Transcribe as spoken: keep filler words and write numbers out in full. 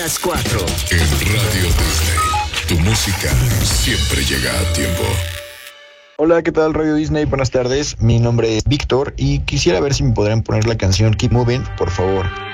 Las cuatro. En Radio Disney, tu música siempre llega a tiempo. Hola, ¿qué tal Radio Disney? Buenas tardes, mi nombre es Víctor y quisiera ver si me podrían poner la canción Keep Moving, por favor.